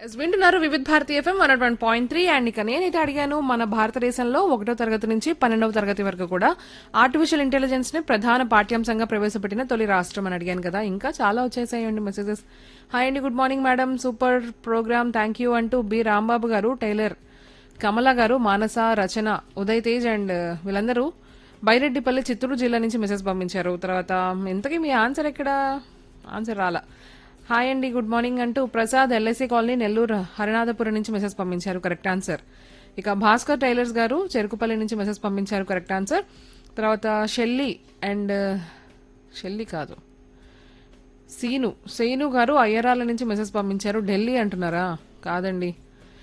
వింటున్నారు వివిధ Bharati FM 101.3 and ఇక నేనైతే అడిగాను మన భారతదేశంలో 1వ తరగతి నుంచి 12వ తరగతి వరకు కూడా ఆర్టిఫిషియల్ ఇంటెలిజెన్స్ ని ప్రధాన పాఠ్యాంశంగా ప్రవేశపెట్టిన తొలి రాష్ట్రం అని అడిగాను కదా. ఇంకా చాలా వచ్చేసాయండి మెసేజెస్. హాయ్ అండి, good morning madam, super programme, thank you అంటూ బి రాంబాబు గారు, టైలర్ కమల గారు, మానస, రచన, ఉదయ్ తేజ్ అండ్ వీళ్ళందరూ బైరెడ్డిపల్లి చిత్తూరు జిల్లా నుంచి మెసేజ్ పంపించారు. తర్వాత ఇంతకీ మీ ఆన్సర్ ఎక్కడ? ఆన్సర్ రాలా. హాయ్ అండి, గుడ్ మార్నింగ్ అంటూ ప్రసాద్, ఎల్ఐసి కాలనీ, నెల్లూరు, హరినాథపురం నుంచి మెసేజ్ పంపించారు. Correct answer. ఇక భాస్కర్ టైలర్స్ గారు చెరుకుపల్లి నుంచి మెసేజ్ పంపించారు. Correct answer. తర్వాత షెల్లి అండ్ షెల్లి కాదు సీను గారు అయ్యరాల నుంచి మెసేజ్ పంపించారు. ఢిల్లీ అంటున్నారా? కాదండి.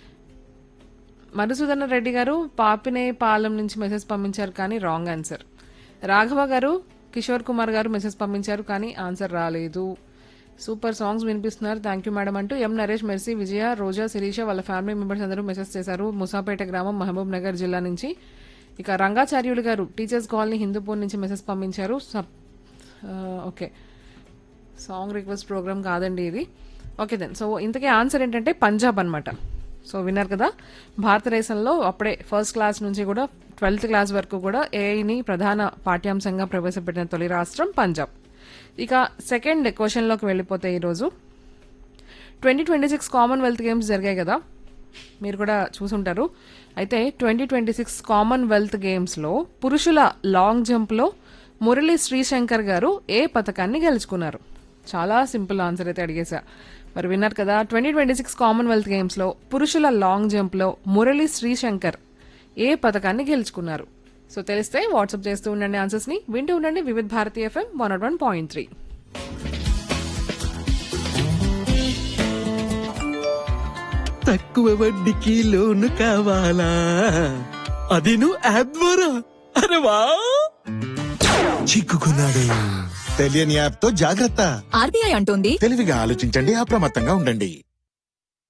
మధుసూదన రెడ్డి గారు పాపినేపాలెం నుంచి మెసేజ్ పంపించారు, కానీ రాంగ్ ఆన్సర్. రాఘవ గారు, కిషోర్ కుమార్ గారు మెసేజ్ పంపించారు, కానీ ఆన్సర్ రాలేదు. సూపర్ సాంగ్స్ వినిపిస్తున్నారు, థ్యాంక్ యూ మేడం అంటూ ఎం నరేష్, మెర్సీ, విజయ, రోజా, శిరీష వాళ్ళ ఫ్యామిలీ మెంబర్స్ అందరూ మెసేజ్ చేశారు. ముసాపేట గ్రామం, మహబూబ్ నగర్ జిల్లా నుంచి. ఇక రంగాచార్యులు గారు టీచర్స్ కాలనీ, హిందూపూర్ నుంచి మెసేజ్ పంపించారు. ఓకే, సాంగ్ రిక్వెస్ట్ ప్రోగ్రామ్ కాదండి ఇది. Okay then. సో ఇంతకీ ఆన్సర్ ఏంటంటే పంజాబ్ అనమాట. సో విన్నారు కదా, భారతదేశంలో అప్పుడే ఫస్ట్ క్లాస్ నుంచి కూడా 12th క్లాస్ వరకు కూడా ఏఐని ప్రధాన పాఠ్యాంశంగా ప్రవేశపెట్టిన తొలి రాష్ట్రం పంజాబ్. ఇక సెకండ్ క్వశ్చన్లోకి వెళ్ళిపోతే ఈరోజు 2026 కామన్వెల్త్ గేమ్స్ జరిగాయి కదా, మీరు కూడా చూసుంటారు. అయితే 2026 కామన్వెల్త్ గేమ్స్లో పురుషుల లాంగ్ జంప్లో మురళీ శ్రీశంకర్ గారు ఏ పథకాన్ని గెలుచుకున్నారు? చాలా సింపుల్ ఆన్సర్ అయితే అడిగేశా. మరి విన్నారు కదా, 2026 కామన్వెల్త్ గేమ్స్లో పురుషుల లాంగ్ జంప్లో మురళీ శ్రీశంకర్ ఏ పథకాన్ని గెలుచుకున్నారు? సో తెలిస్తే వాట్సాప్ చేస్తూ ఉండండి ఆన్సర్స్ ని. వింటూ ఉండండి వివిధ భారతి ఎఫ్ఎం 101.3. తక్కువ వడ్డీకి లోను కావాలా? అది నువ్వు యాప్ ద్వారా? అరే వా, చిక్కుకున్నాడు. తెలియని యాప్ తో జాగ్రత్త. ఆర్బీఐ అంటోంది తెలివిగా ఆలోచించండి, అప్రమత్తంగా ఉండండి.